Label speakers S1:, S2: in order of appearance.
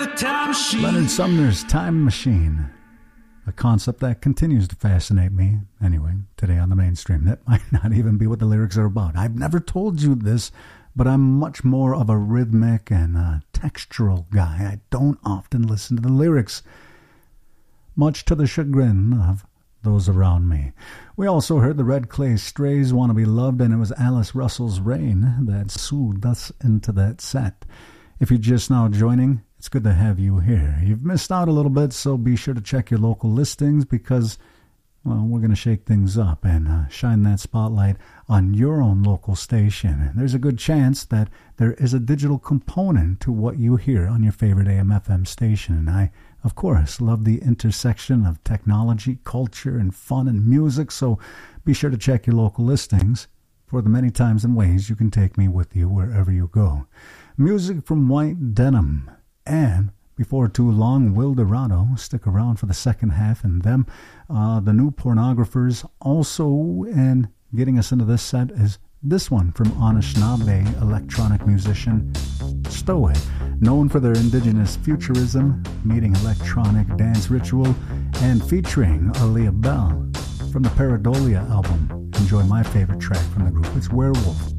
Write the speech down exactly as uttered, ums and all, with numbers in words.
S1: time machine.
S2: Leonard Sumner's Time Machine. A concept that continues to fascinate me. Anyway, today on the mainstream. That might not even be what the lyrics are about. I've never told you this, but I'm much more of a rhythmic and a textural guy. I don't often listen to the lyrics, much to the chagrin of those around me. We also heard the Red Clay Strays, Wanna Be Loved, and it was Alice Russell's Rain that soothed us into that set. If you're just now joining, it's good to have you here. You've missed out a little bit, so be sure to check your local listings because, well, we're going to shake things up and uh, shine that spotlight on your own local station. There's a good chance that there is a digital component to what you hear on your favorite A M F M station. And I, of course, love the intersection of technology, culture, and fun and music, so be sure to check your local listings for the many times and ways you can take me with you wherever you go. Music from White Denim. And before too long, Wildorado. Stick around for the second half and them. Uh, the New Pornographers also, and getting us into this set is this one from Anishinaabe electronic musician Stowe, known for their indigenous futurism, meeting electronic dance ritual, and featuring Aaliyah Bell from the Paradolia album. Enjoy my favorite track from the group. It's Werewolf.